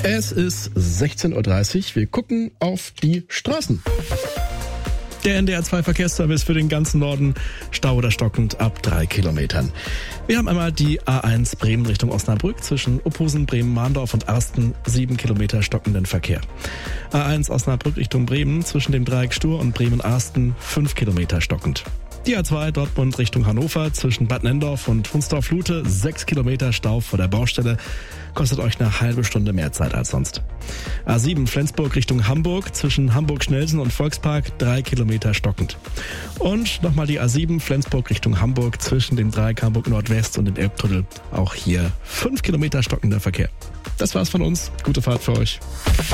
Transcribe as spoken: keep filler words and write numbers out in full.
Es ist sechzehn Uhr dreißig. Wir gucken auf die Straßen. Der N D R zwei Verkehrsservice für den ganzen Norden, Stau oder stockend ab drei Kilometern. Wir haben einmal die A eins Bremen Richtung Osnabrück zwischen Uphusen, Bremen-Mahndorf und Arsten, sieben Kilometer stockenden Verkehr. A eins Osnabrück Richtung Bremen zwischen dem Dreieck Stur und Bremen-Arsten, fünf Kilometer stockend. Die A zwei Dortmund Richtung Hannover zwischen Bad Nendorf und Hunsdorf-Lute, sechs Kilometer Stau vor der Baustelle, kostet euch eine halbe Stunde mehr Zeit als sonst. A sieben Flensburg Richtung Hamburg zwischen Hamburg-Schnelsen und Volkspark, drei Kilometer stockend. Und nochmal die A sieben Flensburg Richtung Hamburg zwischen dem Dreieck Hamburg Nordwest und dem Elbtunnel, auch hier fünf Kilometer stockender Verkehr. Das war's von uns. Gute Fahrt für euch.